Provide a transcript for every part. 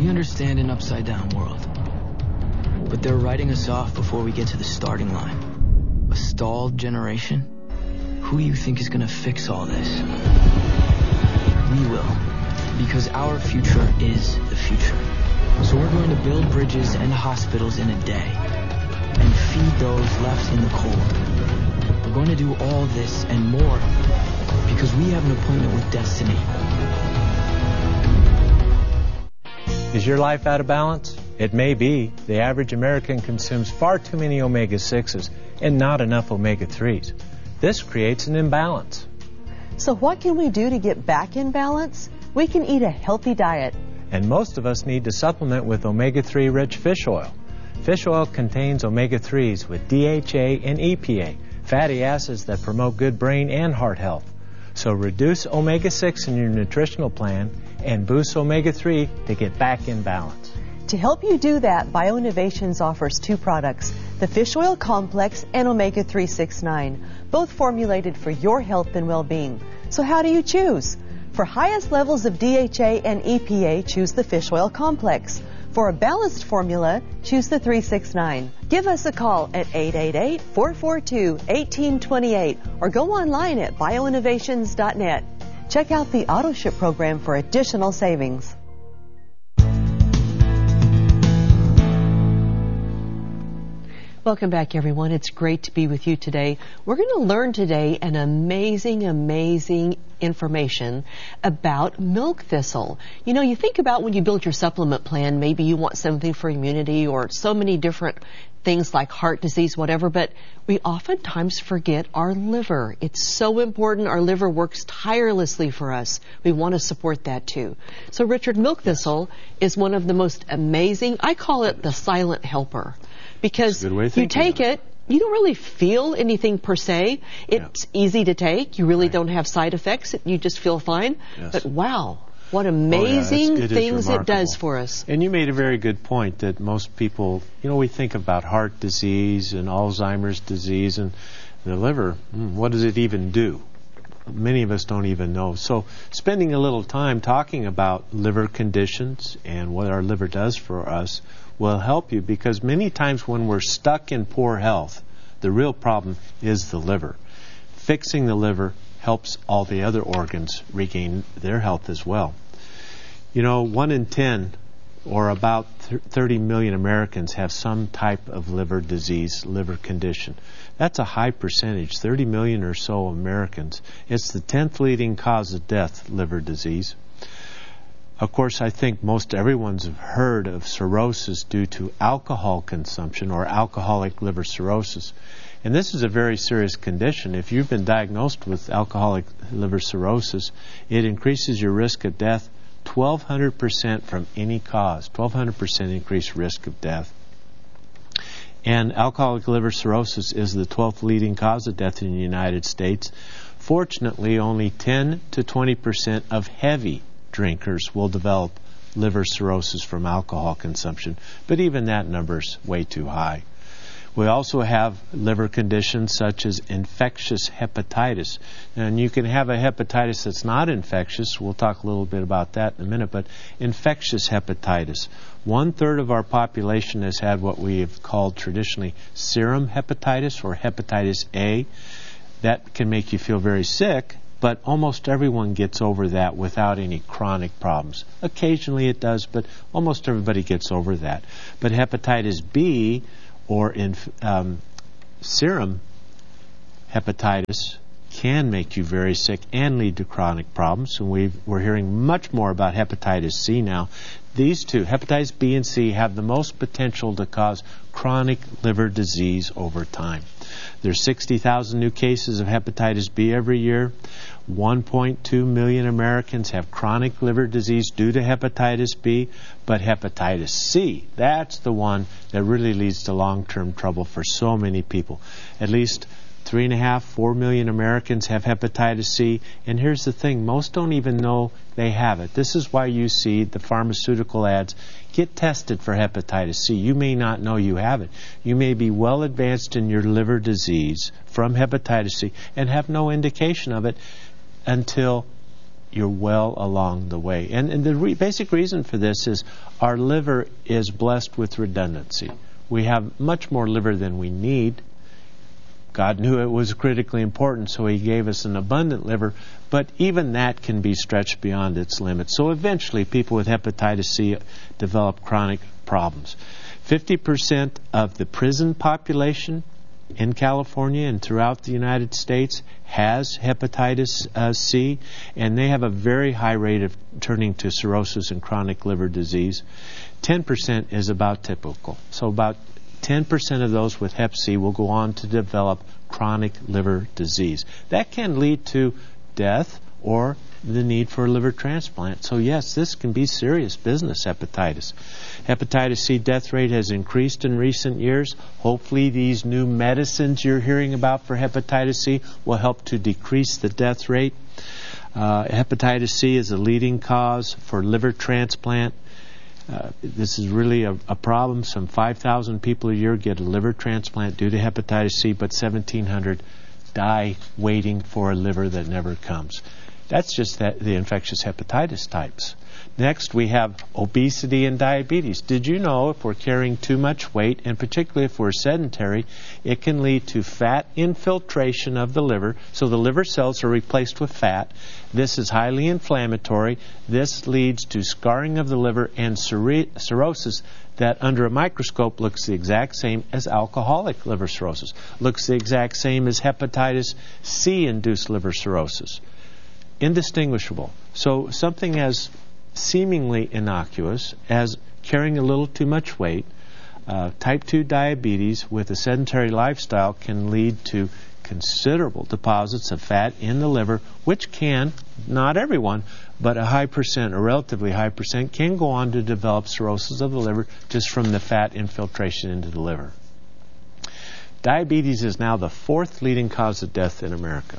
We understand an upside-down world. But they're writing us off before we get to the starting line. A stalled generation? Who do you think is gonna fix all this? We will. Because our future is the future. So we're going to build bridges and hospitals in a day. And feed those left in the cold. We're going to do all this and more. Because we have an appointment with destiny. Is your life out of balance? It may be. The average American consumes far too many omega-6s and not enough omega-3s. This creates an imbalance. So what can we do to get back in balance? We can eat a healthy diet. And most of us need to supplement with omega-3 rich fish oil. Fish oil contains omega-3s with DHA and EPA, fatty acids that promote good brain and heart health. So reduce omega-6 in your nutritional plan and boost omega-3 to get back in balance. To help you do that, BioInnovations offers two products, the Fish Oil Complex and Omega 369, both formulated for your health and well-being. So how do you choose? For highest levels of DHA and EPA, choose the Fish Oil Complex. For a balanced formula, choose the 369. Give us a call at 888-442-1828 or go online at bioinnovations.net. Check out the AutoShip program for additional savings. Welcome back, everyone. It's great to be with you today. We're going to learn today an amazing information about milk thistle. You know, you think about when you build your supplement plan, maybe you want something for immunity or so many different things like heart disease, whatever, but we oftentimes forget our liver. It's so important. Our liver works tirelessly for us. We want to support that too. So, Richard, milk thistle is one of the most amazing, I call it the silent helper. Because you take it, you don't really feel anything per se. It's easy to take. You really don't have side effects. You just feel fine. But wow, what amazing things it does for us. And you made a very good point that most people, you know, we think about heart disease and Alzheimer's disease and the liver. What does it even do? Many of us don't even know. So spending a little time talking about liver conditions and what our liver does for us will help you, because many times when we're stuck in poor health, the real problem is the liver. Fixing the liver helps all the other organs regain their health as well. You know, 1 in 10, or about 30 million Americans, have some type of liver disease, liver condition. That's a high percentage, 30 million or so Americans. It's the 10th leading cause of death, liver disease. Of course, I think most everyone's heard of cirrhosis due to alcohol consumption or alcoholic liver cirrhosis. And this is a very serious condition. If you've been diagnosed with alcoholic liver cirrhosis, it increases your risk of death 1,200% from any cause, 1,200% increased risk of death. And alcoholic liver cirrhosis is the 12th leading cause of death in the United States. Fortunately, only 10 to 20% of heavy drinkers will develop liver cirrhosis from alcohol consumption, but even that number's way too high. We also have liver conditions such as infectious hepatitis. And you can have a hepatitis that's not infectious. We'll talk a little bit about that in a minute. But infectious hepatitis. 1/3 of our population has had what we have called traditionally serum hepatitis or hepatitis A. That can make you feel very sick, but almost everyone gets over that without any chronic problems. Occasionally it does, but almost everybody gets over that. But hepatitis B, or in serum hepatitis, can make you very sick and lead to chronic problems. And we're hearing much more about hepatitis C now. These two, hepatitis B and C, have the most potential to cause chronic liver disease over time. There's 60,000 new cases of hepatitis B every year. 1.2 million Americans have chronic liver disease due to hepatitis B, but hepatitis C, that's the one that really leads to long-term trouble for so many people. At least 3.5–4 million Americans have hepatitis C, and here's the thing, most don't even know they have it. This is why you see the pharmaceutical ads, get tested for hepatitis C. You may not know you have it. You may be well advanced in your liver disease from hepatitis C and have no indication of it until you're well along the way. And the basic reason for this is our liver is blessed with redundancy. We have much more liver than we need. God knew it was critically important, so He gave us an abundant liver, but even that can be stretched beyond its limits. So eventually, people with hepatitis C develop chronic problems. 50% of the prison population in California and throughout the United States has hepatitis C, and they have a very high rate of turning to cirrhosis and chronic liver disease. 10% is about typical. So about 10% of those with hep C will go on to develop chronic liver disease. That can lead to death or the need for a liver transplant. So yes, this can be serious business, hepatitis. Hepatitis C death rate has increased in recent years. Hopefully these new medicines you're hearing about for hepatitis C will help to decrease the death rate. Hepatitis C is a leading cause for liver transplant. This is really a problem. Some 5,000 people a year get a liver transplant due to hepatitis C, but 1,700 die waiting for a liver that never comes. That's just the infectious hepatitis types. Next, we have obesity and diabetes. Did you know if we're carrying too much weight, and particularly if we're sedentary, it can lead to fat infiltration of the liver, so the liver cells are replaced with fat. This is highly inflammatory. This leads to scarring of the liver and cirrhosis that under a microscope looks the exact same as alcoholic liver cirrhosis, looks the exact same as hepatitis C-induced liver cirrhosis. Indistinguishable. So something as seemingly innocuous as carrying a little too much weight, type 2 diabetes with a sedentary lifestyle can lead to considerable deposits of fat in the liver, which can, not everyone, but a high percent, a relatively high percent, can go on to develop cirrhosis of the liver just from the fat infiltration into the liver. Diabetes is now the fourth leading cause of death in America.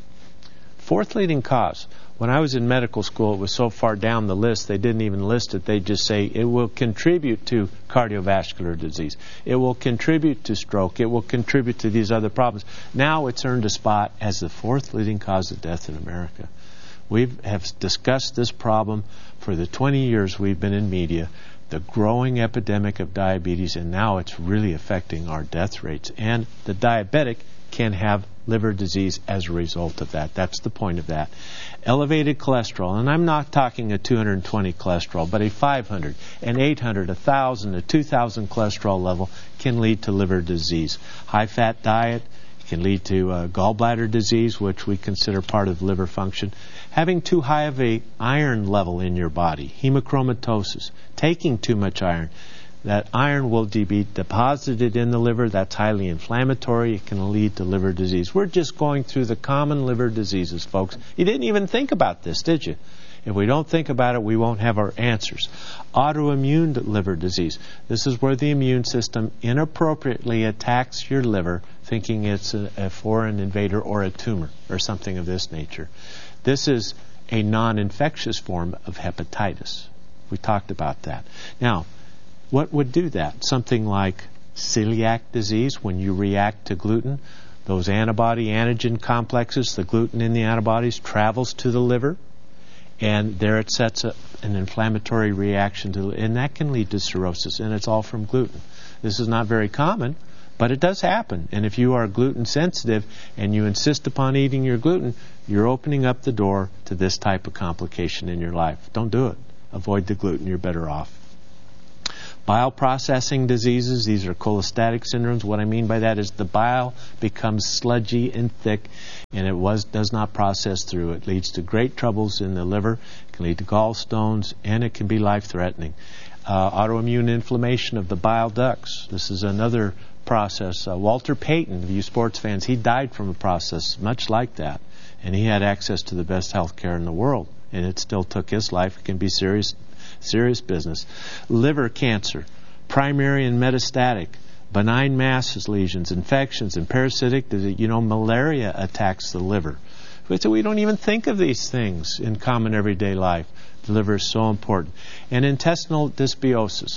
Fourth leading cause. When I was in medical school, it was so far down the list, they didn't even list it. They just say it will contribute to cardiovascular disease. It will contribute to stroke. It will contribute to these other problems. Now it's earned a spot as the fourth leading cause of death in America. We have discussed this problem for the 20 years we've been in media, the growing epidemic of diabetes, and now it's really affecting our death rates. And the diabetic can have liver disease as a result of that. That's the point of that. Elevated cholesterol, and I'm not talking a 220 cholesterol, but a 500, an 800, 1,000, a 2,000 cholesterol level can lead to liver disease. High-fat diet can lead to gallbladder disease, which we consider part of liver function. Having too high of an iron level in your body, hemochromatosis, taking too much iron. That iron will be deposited in the liver. That's highly inflammatory. It can lead to liver disease. We're just going through the common liver diseases, folks. You didn't even think about this, did you? If we don't think about it, we won't have our answers. Autoimmune liver disease. This is where the immune system inappropriately attacks your liver, thinking it's a foreign invader or a tumor or something of this nature. This is a non-infectious form of hepatitis. We talked about that. Now, what would do that? Something like celiac disease, when you react to gluten. Those antibody-antigen complexes, the gluten in the antibodies, travels to the liver, and there it sets up an inflammatory reaction, and that can lead to cirrhosis, and it's all from gluten. This is not very common, but it does happen. And if you are gluten sensitive and you insist upon eating your gluten, you're opening up the door to this type of complication in your life. Don't do it. Avoid the gluten. You're better off. Bile processing diseases, these are cholestatic syndromes. What I mean by that is the bile becomes sludgy and thick, and it does not process through. It leads to great troubles in the liver. It can lead to gallstones, and it can be life-threatening. Autoimmune inflammation of the bile ducts. This is another process. Walter Payton, of you sports fans, he died from a process much like that, and he had access to the best health care in the world, and it still took his life. It can be serious business. Liver cancer, primary and metastatic, benign mass lesions, infections, and parasitic. Malaria attacks the liver. So we don't even think of these things in common everyday life. The liver is so important. And intestinal dysbiosis.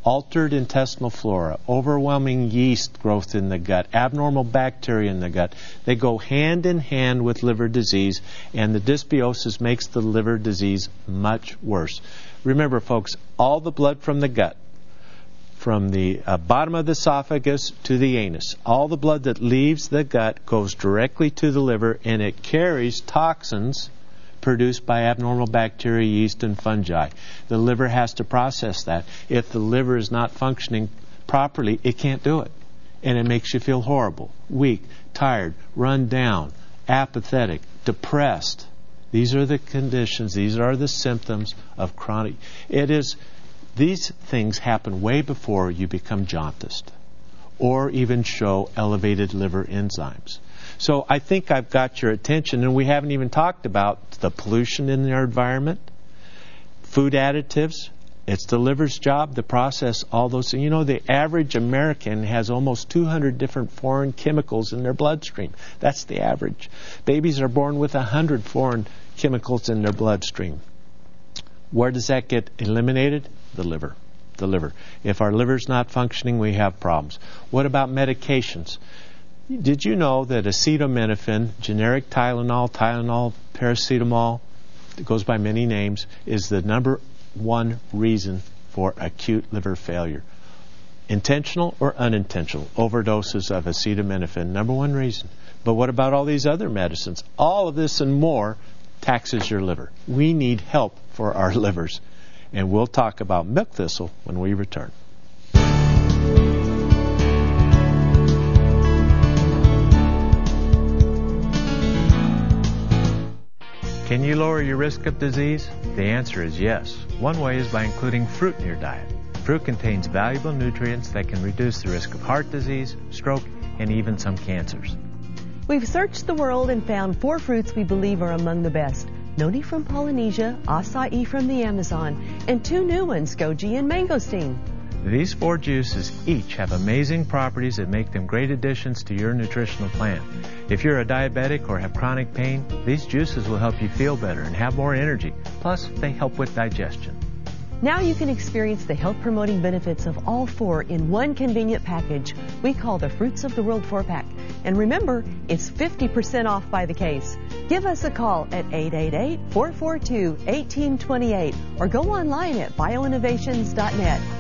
altered intestinal flora, overwhelming yeast growth in the gut, abnormal bacteria in the gut. They go hand in hand with liver disease, and the dysbiosis makes the liver disease much worse. Remember, folks, all the blood from the gut, from the bottom of the esophagus to the anus, all the blood that leaves the gut goes directly to the liver, and it carries toxins produced by abnormal bacteria, yeast, and fungi. The liver has to process that. If the liver is not functioning properly, it can't do it. And it makes you feel horrible, weak, tired, run down, apathetic, depressed. These are the conditions, these are the symptoms of chronic. These things happen way before you become jaundiced or even show elevated liver enzymes. So I think I've got your attention, and we haven't even talked about the pollution in our environment, food additives. It's the liver's job to process all those. You know, the average American has almost 200 different foreign chemicals in their bloodstream. That's the average. Babies are born with 100 foreign chemicals in their bloodstream. Where does that get eliminated? The liver. The liver. If our liver's not functioning, we have problems. What about medications? Did you know that acetaminophen, generic Tylenol, paracetamol, it goes by many names, is the number one reason for acute liver failure? Intentional or unintentional overdoses of acetaminophen, number one reason. But what about all these other medicines? All of this and more taxes your liver. We need help for our livers. And we'll talk about milk thistle when we return. Can you lower your risk of disease? The answer is yes. One way is by including fruit in your diet. Fruit contains valuable nutrients that can reduce the risk of heart disease, stroke, and even some cancers. We've searched the world and found 4 fruits we believe are among the best. Noni from Polynesia, acai from the Amazon, and 2 new ones, goji and mangosteen. These 4 juices each have amazing properties that make them great additions to your nutritional plan. If you're a diabetic or have chronic pain, these juices will help you feel better and have more energy. Plus, they help with digestion. Now you can experience the health-promoting benefits of all 4 in one convenient package we call the Fruits of the World 4-Pack. And remember, it's 50% off by the case. Give us a call at 888-442-1828 or go online at bioinnovations.net.